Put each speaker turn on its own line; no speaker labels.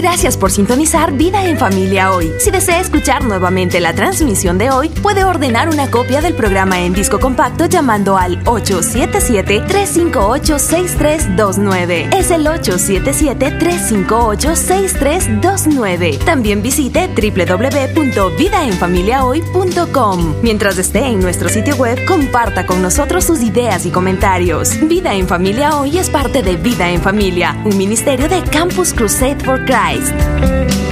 Gracias por sintonizar Vida en Familia Hoy. Si desea escuchar nuevamente la transmisión de hoy, puede ordenar una copia del programa en disco compacto llamando al 877-358-6329. Es el 877-358-6329. También visite www.vidaenfamiliahoy.com. Mientras esté en nuestro sitio web, comparta con nosotros sus ideas y comentarios. Vida en Familia Hoy es parte de Vida en Familia, un ministerio de Campus Crusade for Christ.